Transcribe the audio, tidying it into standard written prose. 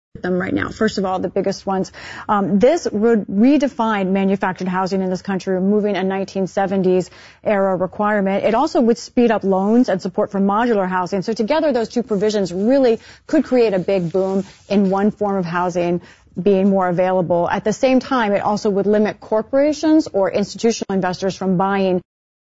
them right now. First of all, the biggest ones. This would redefine manufactured housing in this country, removing a 1970s era requirement. It also would speed up loans and support for modular housing. So together, those two provisions really could create a big boom in one form of housing being more available. At the same time, it also would limit corporations or institutional investors from buying